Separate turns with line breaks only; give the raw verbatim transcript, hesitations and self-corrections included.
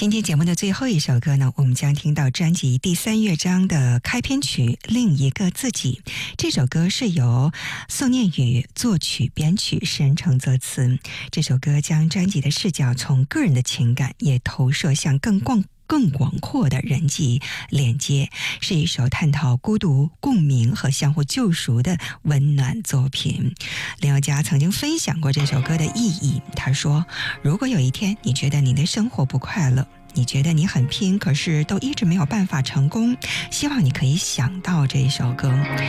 今天节目的最后一首歌呢，我们将听到专辑第三乐章的开篇曲《另一个自己》。这首歌是由宋念宇作曲编曲，诗人成作词。这首歌将专辑的视角从个人的情感也投射向更广更广阔的人际连接，是一首探讨孤独、共鸣和相互救赎的温暖作品。林宥嘉曾经分享过这首歌的意义，他说，如果有一天你觉得你的生活不快乐，你觉得你很拼，可是都一直没有办法成功，希望你可以想到这首歌。